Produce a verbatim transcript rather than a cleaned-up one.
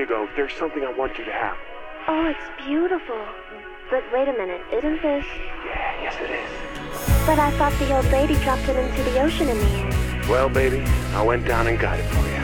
Hugo, there's something I want you to have. Oh, it's beautiful. But wait a minute, isn't this... Yeah, yes it is. But I thought the old lady dropped it into the ocean in the end. Well, baby, I went down and got it for you.